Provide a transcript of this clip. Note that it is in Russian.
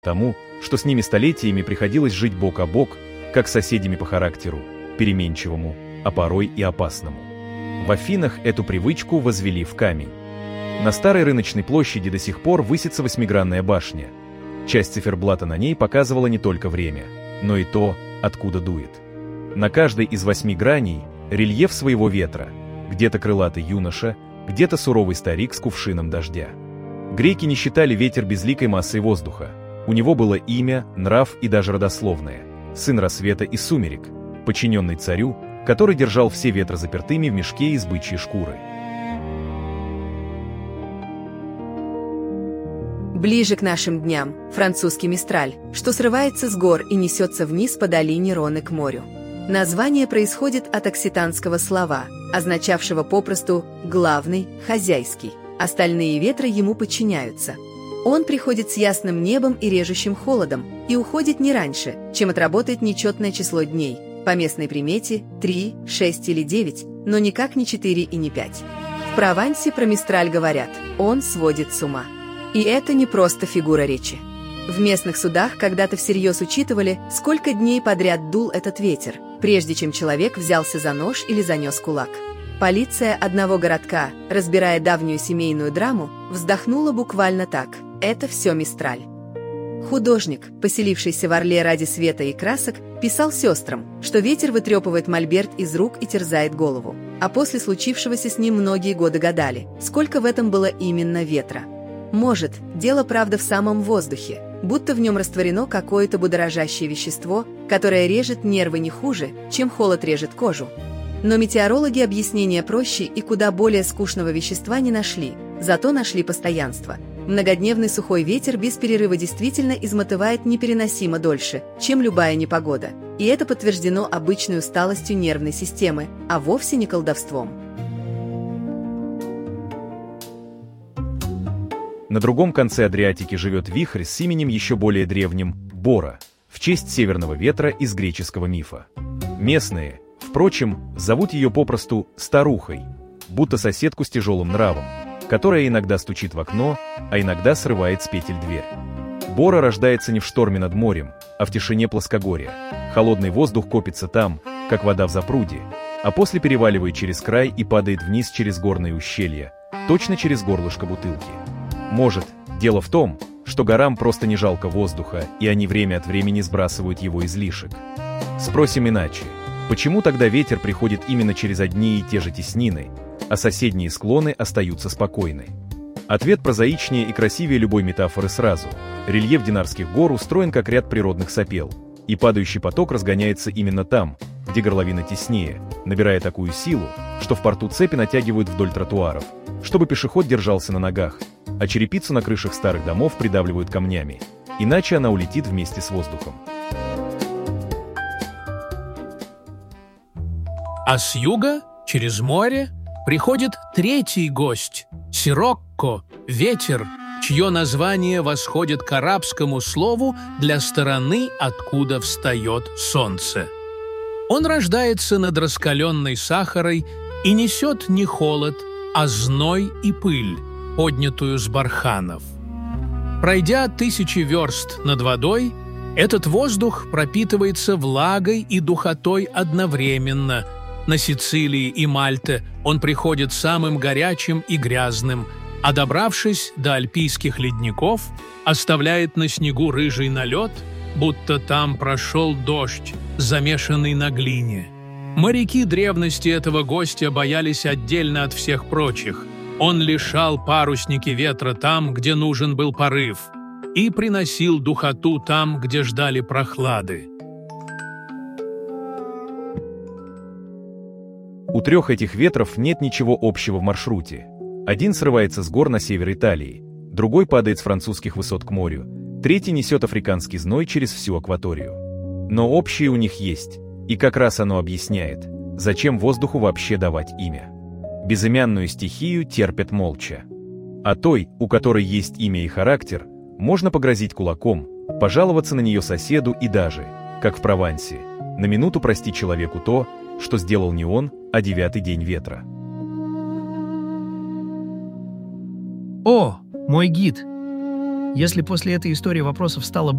тому, что с ними столетиями приходилось жить бок о бок, как с соседями по характеру, переменчивому, а порой и опасному. В Афинах эту привычку возвели в камень. На старой рыночной площади до сих пор высится восьмигранная башня. Часть циферблата на ней показывала не только время, но и то, откуда дует. На каждой из 8 граней рельеф своего ветра, где-то крылатый юноша, где-то суровый старик с кувшином дождя. Греки не считали ветер безликой массой воздуха. У него было имя, нрав и даже родословное – сын рассвета и сумерек, подчиненный царю, который держал все ветры запертыми в мешке из бычьей шкуры. Ближе к нашим дням французский мистраль, что срывается с гор и несется вниз по долине Роны к морю. Название происходит от окситанского слова, означавшего попросту «главный», «хозяйский». Остальные ветры ему подчиняются. Он приходит с ясным небом и режущим холодом и уходит не раньше, чем отработает нечетное число дней, по местной примете 3, 6 или 9, но никак не 4 и не 5. В Провансе про мистраль говорят «он сводит с ума». И это не просто фигура речи. В местных судах когда-то всерьез учитывали, сколько дней подряд дул этот ветер, прежде чем человек взялся за нож или занес кулак. Полиция одного городка, разбирая давнюю семейную драму, вздохнула буквально так: это все мистраль. Художник, поселившийся в Орле ради света и красок, писал сестрам, что ветер вытрепывает мольберт из рук и терзает голову. А после случившегося с ним многие годы гадали, сколько в этом было именно ветра. Может, дело правда в самом воздухе, будто в нем растворено какое-то будоражащее вещество, которое режет нервы не хуже, чем холод режет кожу. Но метеорологи объяснения проще и куда более скучного вещества не нашли, зато нашли постоянство. Многодневный сухой ветер без перерыва действительно измотывает непереносимо дольше, чем любая непогода. И это подтверждено обычной усталостью нервной системы, а вовсе не колдовством. На другом конце Адриатики живет вихрь с именем еще более древним – Бора, в честь северного ветра из греческого мифа. Местные, впрочем, зовут ее попросту «старухой», будто соседку с тяжелым нравом, которая иногда стучит в окно, а иногда срывает с петель дверь. Бора рождается не в шторме над морем, а в тишине плоскогорья. Холодный воздух копится там, как вода в запруде, а после переваливает через край и падает вниз через горные ущелья, точно через горлышко бутылки. Может, дело в том, что горам просто не жалко воздуха, и они время от времени сбрасывают его излишек. Спросим иначе, почему тогда ветер приходит именно через одни и те же теснины, а соседние склоны остаются спокойны? Ответ прозаичнее и красивее любой метафоры сразу. Рельеф Динарских гор устроен как ряд природных сопел, и падающий поток разгоняется именно там, где горловина теснее, набирая такую силу, что в порту цепи натягивают вдоль тротуаров, чтобы пешеход держался на ногах, а черепицу на крышах старых домов придавливают камнями, иначе она улетит вместе с воздухом. А с юга, через море, приходит третий гость – Сирокко, ветер, чье название восходит к арабскому слову для стороны, откуда встает солнце. Он рождается над раскаленной Сахарой и несет не холод, а зной и пыль, поднятую с барханов. Пройдя 1000 верст над водой, этот воздух пропитывается влагой и духотой одновременно. На Сицилии и Мальте он приходит самым горячим и грязным, а добравшись до альпийских ледников, оставляет на снегу рыжий налет, будто там прошел дождь, замешанный на глине. Моряки древности этого гостя боялись отдельно от всех прочих. Он лишал парусники ветра там, где нужен был порыв, и приносил духоту там, где ждали прохлады. У трех этих ветров нет ничего общего в маршруте. Один срывается с гор на север Италии, другой падает с французских высот к морю, третий несет африканский зной через всю акваторию. Но общее у них есть, и как раз оно объясняет, зачем воздуху вообще давать имя. Безымянную стихию терпят молча. А той, у которой есть имя и характер, можно погрозить кулаком, пожаловаться на нее соседу и даже, как в Провансе, на минуту простить человеку то, что сделал не он, а 9-й день ветра. О, мой гид! Если после этой истории вопросов стало